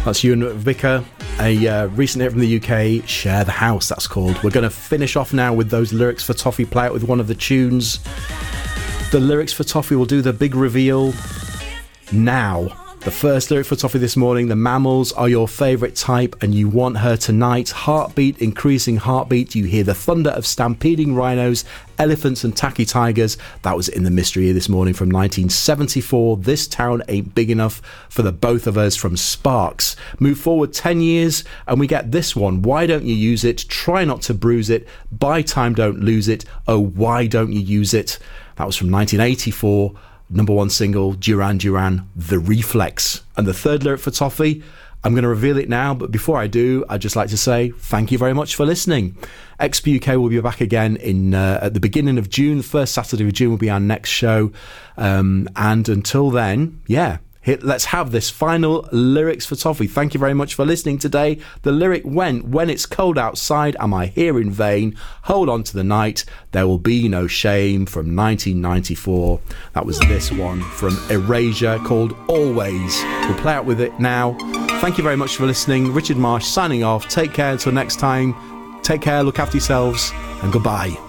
That's Ewan Vicker, a recent hit from the UK, Share the House, that's called. We're going to finish off now with those lyrics for Toffee. Play out with one of the tunes. The lyrics for Toffee will do the big reveal now. The first lyric for Toffee this morning: the mammals are your favourite type and you want her tonight. Heartbeat, increasing heartbeat. You hear the thunder of stampeding rhinos, elephants and tacky tigers. That was in the mystery this morning from 1974. This town ain't big enough for the both of us, from Sparks. Move forward 10 years and we get this one. Why don't you use it? Try not to bruise it. Buy time, don't lose it. Oh, why don't you use it? That was from 1984. Number one single, Duran Duran, The Reflex. And the third lyric for Toffee, I'm going to reveal it now, but before I do, I'd just like to say thank you very much for listening. XP UK will be back again at the beginning of June. The first Saturday of June will be our next show. And until then, let's have this final lyrics for Toffee. Thank you very much for listening today. The lyric went: when it's cold outside, am I here in vain? Hold on to the night, there will be no shame, from 1994. That was this one from Erasure called Always. We'll play out with it now. Thank you very much for listening. Richard Marsh signing off. Take care until next time. Take care, look after yourselves, and goodbye.